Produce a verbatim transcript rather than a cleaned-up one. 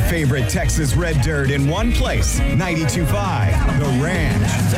favorite Texas red dirt in one place. ninety-two point five The Ranch.